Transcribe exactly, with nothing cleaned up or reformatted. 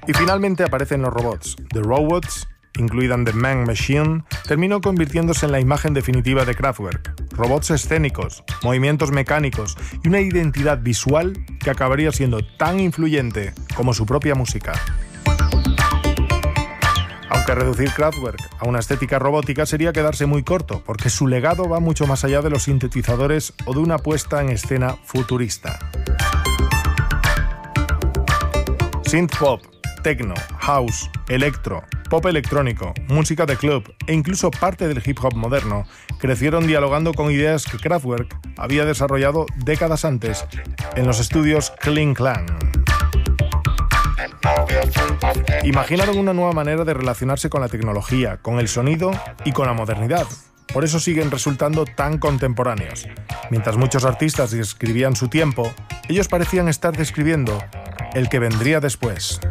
Y finalmente aparecen los robots. The Robots, incluida The Man Machine, terminó convirtiéndose en la imagen definitiva de Kraftwerk. Robots escénicos, movimientos mecánicos y una identidad visual que acabaría siendo tan influyente como su propia música. Aunque reducir Kraftwerk a una estética robótica sería quedarse muy corto, porque su legado va mucho más allá de los sintetizadores o de una puesta en escena futurista. Synthpop, techno, house, electro, pop electrónico, música de club e incluso parte del hip hop moderno crecieron dialogando con ideas que Kraftwerk había desarrollado décadas antes en los estudios Kling Klang. Imaginaron una nueva manera de relacionarse con la tecnología, con el sonido y con la modernidad. Por eso siguen resultando tan contemporáneos. Mientras muchos artistas describían su tiempo, ellos parecían estar describiendo el que vendría después.